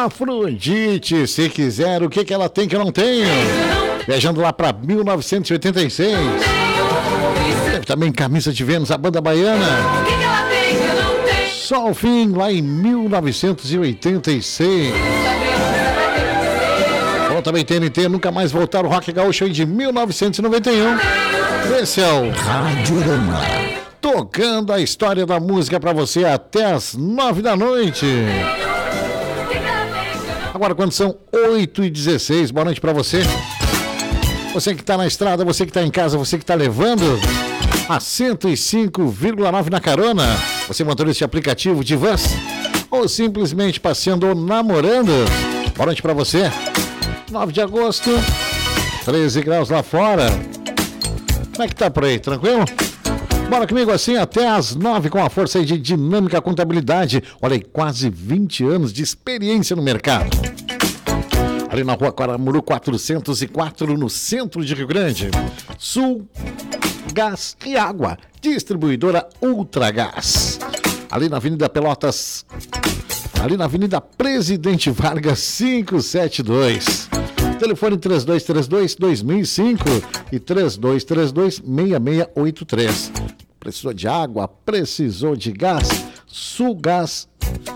Afrodite, se quiser, o que ela tem que eu não tenho? Viajando lá para 1986. Teve também Camisa de Vênus, a banda baiana. Só o fim, lá em 1986. Ou também TNT, Nunca Mais Voltar, o Rock Gaúcho de 1991. Esse é o Radiorama, tocando a história da música para você até as 9 da noite. Agora, quando são 8h16, boa noite para você. Você que está na estrada, você que está em casa, você que está levando a 105,9 na carona. Você motorista de aplicativo de vans ou simplesmente passeando ou namorando. Boa noite para você. 9 de agosto, 13 graus lá fora. Como é que tá por aí? Tranquilo? Bora comigo assim até as 9 com a força aí de Dinâmica Contabilidade. Olha aí, quase 20 anos de experiência no mercado. Ali na rua Quaramuru 404, no centro de Rio Grande. Sul, Gás e Água. Distribuidora Ultragás. Ali na Avenida Pelotas. Ali na Avenida Presidente Vargas 572. Telefone 3232-2005 e 3232-6683. Precisou de água? Precisou de gás? Sulgás.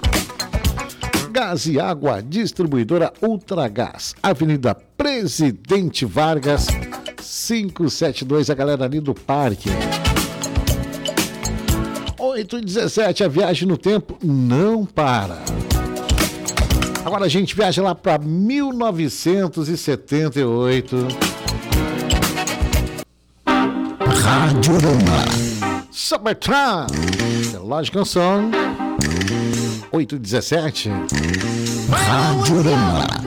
Gás e Água, Distribuidora Ultragás. Avenida Presidente Vargas 572, a galera ali do parque. 8h17, a viagem no tempo não para. Agora a gente viaja lá para 1978. Radiorama. Summertime. Logical Song. 8h17. Radiorama.